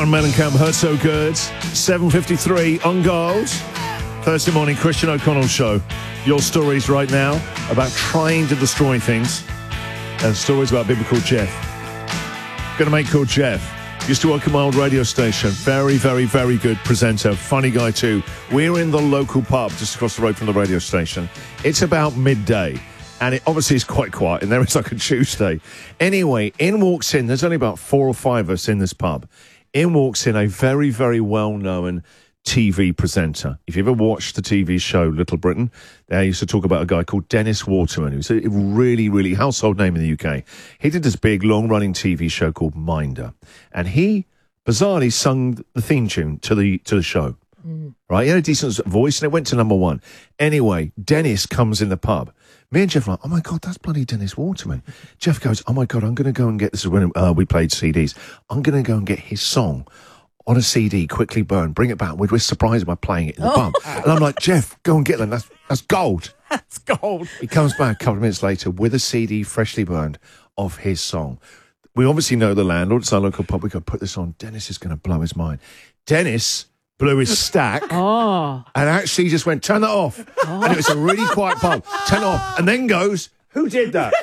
Mellencamp, Hurt So Good, 7:53 on Gold. Thursday morning, Christian O'Connell Show. Your stories right now about trying to destroy things, and stories about people called Jeff. Got a mate called Jeff. Used to work at my old radio station. Very, very, very good presenter. Funny guy too. We're in the local pub just across the road from the radio station. It's about midday. And it obviously is quite quiet, and there it's like a Tuesday. Anyway, there's only about 4 or 5 of us in this pub. In walks in a very, very well-known TV presenter. If you ever watched the TV show Little Britain, they used to talk about a guy called Dennis Waterman, who's a really, really household name in the UK. He did this big, long-running TV show called Minder. And he, bizarrely, sung the theme tune to the show. Right? He had a decent voice, and it went to number 1. Anyway, Dennis comes in the pub. Me and Jeff are like, oh my God, that's bloody Dennis Waterman. Jeff goes, oh my God, I'm going to go and get, this is when we played CDs, I'm going to go and get his song on a CD, quickly burn, bring it back. We're surprised by playing it in the pub. And I'm like, Jeff, go and get them. That's gold. That's gold. He comes back a couple of minutes later with a CD freshly burned of his song. We obviously know the landlord. It's our local pub. We go, put this on. Dennis is going to blow his mind. Dennis blew his stack and actually just went, turn that off. And it was a really quiet pub. Turn it off. And then goes, who did that?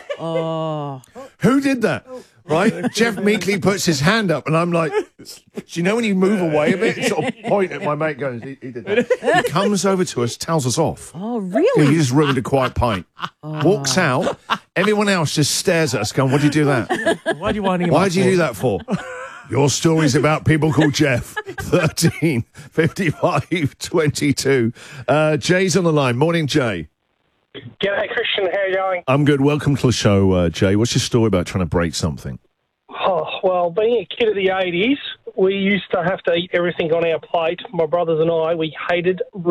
Who did that? Right? Jeff meekly puts his hand up, and I'm like, do you know when you move away a bit? Sort of point at my mate goes, he did that. He comes over to us, tells us off. Oh, really? He just ruined a quiet pint. Walks out. Everyone else just stares at us going, why'd you do that? Why do you want him? Why'd you do that for? Your stories about people called Jeff. 13 55 22. Jay's on the line. Morning, Jay. G'day, Christian. How are you going? I'm good. Welcome to the show, Jay. What's your story about trying to break something? Oh, well, being a kid of the 80s, we used to have to eat everything on our plate. My brothers and I, we hated